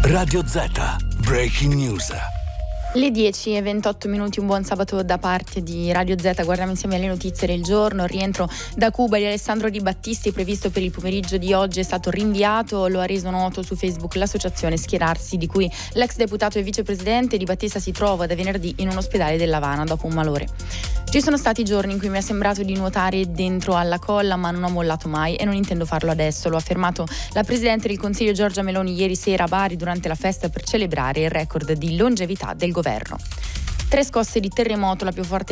Radio Z. Breaking News. Le 10:28, un buon sabato da parte di Radio Z. Guardiamo insieme alle notizie del giorno. Il rientro da Cuba di Alessandro Di Battisti, previsto per il pomeriggio di oggi, è stato rinviato. Lo ha reso noto su Facebook l'associazione Schierarsi, di cui l'ex deputato e vicepresidente Di Battista si trova da venerdì in un ospedale dell'Havana dopo un malore. Ci sono stati giorni in cui mi è sembrato di nuotare dentro alla colla, ma non ho mollato mai e non intendo farlo adesso. Lo ha affermato la Presidente del Consiglio Giorgia Meloni ieri sera a Bari durante la festa per celebrare il record di longevità del governo. 3 scosse di terremoto, la più forte